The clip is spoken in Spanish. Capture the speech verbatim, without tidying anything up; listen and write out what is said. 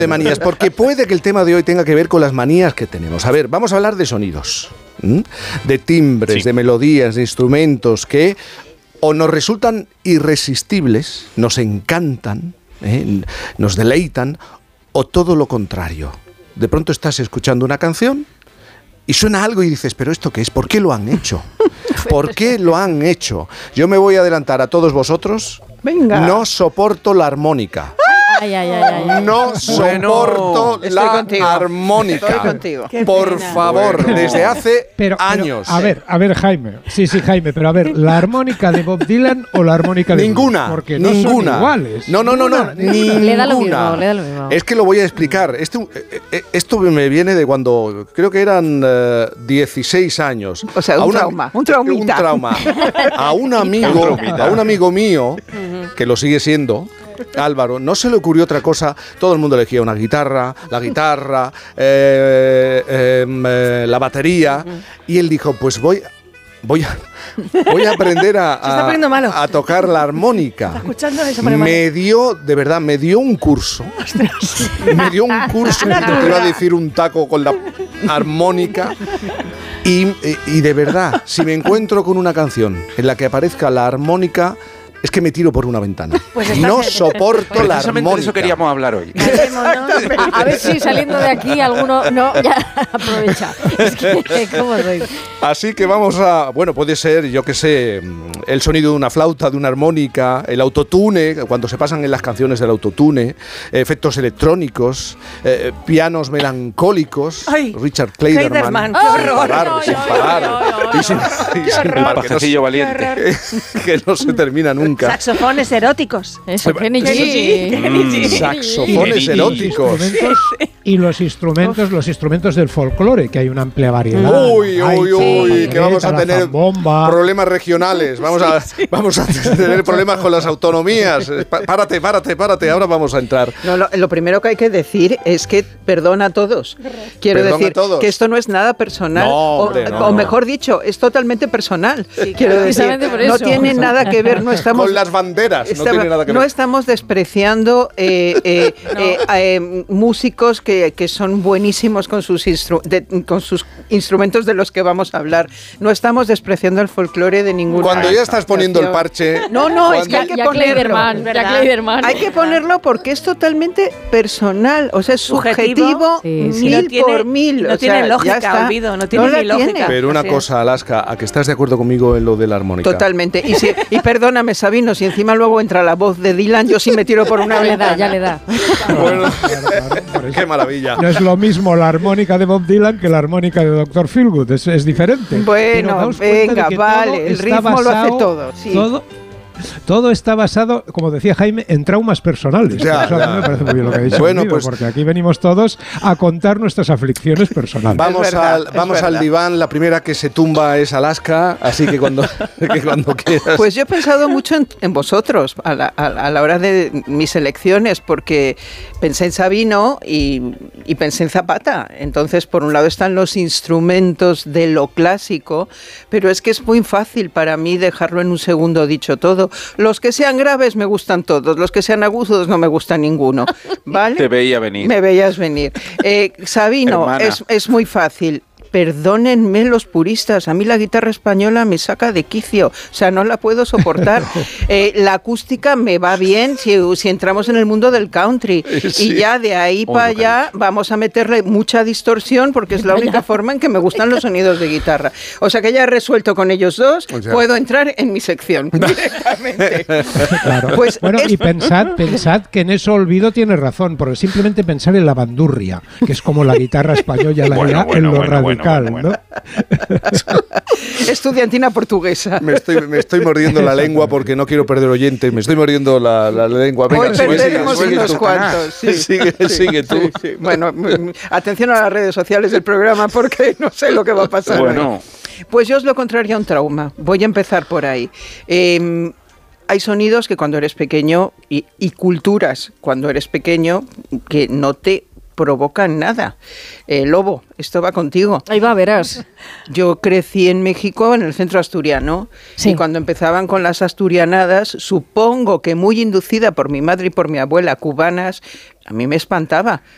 De manías, porque puede que el tema de hoy tenga que ver con las manías que tenemos. A ver, vamos a hablar de sonidos, ¿m? de timbres, sí. de melodías, de instrumentos que o nos resultan irresistibles, nos encantan, ¿eh? nos deleitan, o todo lo contrario. De pronto estás escuchando una canción y suena algo y dices, ¿pero esto qué es? ¿Por qué lo han hecho? ¿Por qué lo han hecho? Yo me voy a adelantar a todos vosotros. Venga. No soporto la armónica. Ay, ay, ay, ay. No soporto bueno, la contigo. armónica. Estoy contigo. Por favor, Bueno. desde hace Pero, años. pero, a ver, a ver, Jaime. Sí, sí, Jaime, pero a ver, ¿la armónica de Bob Dylan o la armónica de Ninguna, Bruce? Porque no ninguna. son iguales. No, no, no, no, ninguna. Le da lo mismo, le da lo mismo. Es que lo voy a explicar. Este, eh, eh, esto me viene de cuando creo que eran eh, dieciséis años. O sea, un A una- trauma, un traumita. Un trauma. A un amigo, a un amigo mío, que lo sigue siendo, Álvaro, no se le ocurrió otra cosa. Todo el mundo elegía una guitarra, la guitarra, eh, eh, eh, la batería, y él dijo, pues voy, voy a, voy a aprender a, Se está poniendo malo. a, a tocar la armónica. Escuchando y se pone malo. Me dio, de verdad, me dio un curso. Me dio un curso, te iba a decir un taco con la armónica. Y, y, y de verdad, si me encuentro con una canción en la que aparezca la armónica, es que me tiro por una ventana. Pues está- no soporto la Precisamente armónica. de eso queríamos hablar hoy. Hacemos, ¿no? A, a ver si saliendo de aquí alguno... No, ya, aprovecha. Es que, ¿cómo soy? Así que vamos a... Bueno, puede ser, yo qué sé, el sonido de una flauta, de una armónica, el autotune, cuando se pasan en las canciones del autotune, efectos electrónicos, eh, pianos melancólicos, Ay, Richard Clayderman. Clayderman, qué sin horror. parar, Ay, sin ay, parar. ay, ay, Y sin, y sin El parar, que no, pajecillo valiente. que no se termina nunca. Saxofones eróticos. Eso, Kenny Kenny G. G. Kenny G. Saxofones Y- eróticos. Instrumentos, y los instrumentos, los instrumentos del folclore, que hay una amplia variedad. Uy, Hay uy, uy, que vamos a la tener zambomba. problemas regionales. Vamos a, vamos a tener problemas con las autonomías. Eh, pa- Párate, párate, párate. Ahora vamos a entrar. No, lo, lo primero que hay que decir es que perdona a todos. Quiero Perdona decir a todos. que esto no es nada personal. No, o, hombre, no, o no. mejor dicho, es totalmente personal. Quiero decir, Precisamente por no eso. tiene nada que ver, no estamos... Con las banderas. No Estaba- tiene nada que no ver. estamos despreciando eh, eh, eh, eh, músicos que, que son buenísimos con sus, instru- de- con sus instrumentos de los que vamos a hablar. No estamos despreciando el folclore de ninguna Cuando ya estás poniendo el asociación. parche. No, no, es que Ya, hay que ya ponerlo. Clayderman, ya ¿verdad? Clayderman. Hay que ponerlo porque es totalmente personal, o sea, es Subjetivo. subjetivo, Sí, sí. mil No tiene- por mil. no o tiene sea, lógica, ya está. Olvido, no tiene la ni lógica. Pero una Así es. cosa, Alaska, ¿a que estás de acuerdo conmigo en lo de la armónica? Totalmente. Y, si- y perdóname, Sabino, si encima luego entra la voz de Dylan, yo sí me tiro por una Ya le da, ventana. ya le da. Bueno, Claro, claro, por eso. qué maravilla. No es lo mismo la armónica de Bob Dylan que la armónica de doctor Feelgood, es, es diferente. Bueno, Pero daos cuenta venga, de que vale, todo el está ritmo lo hace basado- todo, sí. Todo, todo está basado, como decía Jaime, en traumas personales. Ya, Por eso a mí ya. me parece muy bien lo que ha dicho. Bueno, Emilio, pues- porque aquí venimos todos a contar nuestras aflicciones personales. Vamos, Es verdad, al, es vamos al verdad. diván. La primera que se tumba es Alaska, así que cuando, que cuando quieras. Pues yo he pensado mucho en, en vosotros a la, a, a la hora de mis elecciones, porque pensé en Sabino y, y pensé en Zapata. Entonces, por un lado están los instrumentos de lo clásico, pero es que es muy fácil para mí dejarlo en un segundo dicho todo. Los que sean graves me gustan todos, los que sean agudos no me gusta ninguno. ¿Vale? Te veía venir. Me veías venir. Eh, Sabino, Hermana. es, es muy fácil. Perdónenme los puristas, a mí la guitarra española me saca de quicio, o sea, no la puedo soportar. Eh, la acústica me va bien si, si entramos en el mundo del country, Sí. y ya de ahí Oh, para lo que allá vamos a meterle mucha distorsión porque es la única forma en que me gustan los sonidos de guitarra. O sea que ya he resuelto con ellos dos, O sea. puedo entrar en mi sección directamente. Claro. Pues bueno, es- y pensad, pensad que en eso Olvido tiene razón, porque simplemente pensar en la bandurria, que es como la guitarra española la Bueno, ya bueno, en lo bueno, bueno, radical, bueno, bueno. Estudiantina portuguesa. Me estoy, me estoy mordiendo la lengua porque no quiero perder oyentes. Me estoy mordiendo la, la lengua. Venga, Hoy sigue, perderemos sigue, sigue unos tú. cuantos. Sí, Sigue, sí, sigue tú. sí, sí. Bueno, mm, atención a las redes sociales del programa porque no sé lo que va a pasar. Bueno, Pues yo os lo contrario a un trauma. Voy a empezar por ahí. Eh, hay sonidos que cuando eres pequeño y, y culturas cuando eres pequeño que no te provocan nada. Eh, Lobo, esto va contigo. Ahí va, verás. Yo crecí en México, en el centro asturiano, Sí. y cuando empezaban con las asturianadas, supongo que muy inducida por mi madre y por mi abuela cubanas, a mí me espantaba.